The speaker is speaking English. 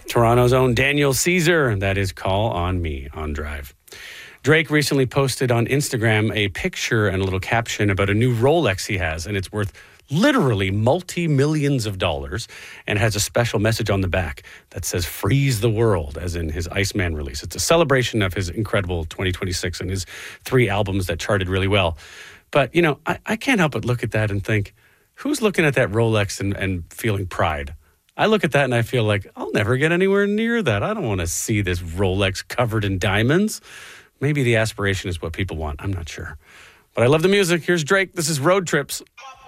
Toronto's own Daniel Caesar. That is Call on Me on Drive. Drake recently posted on Instagram a picture and a little caption about a new Rolex he has, and it's worth literally multi-millions of dollars and has a special message on the back that says "Freeze the World," as in his Iceman release. It's a celebration of his incredible 2026 and his 3 albums that charted really well. But, you know, I can't help but look at that and think, who's looking at that Rolex and feeling pride? I look at that and I feel like, I'll never get anywhere near that. I don't want to see this Rolex covered in diamonds. Maybe the aspiration is what people want. I'm not sure. But I love the music. Here's Drake. This is Road Trips.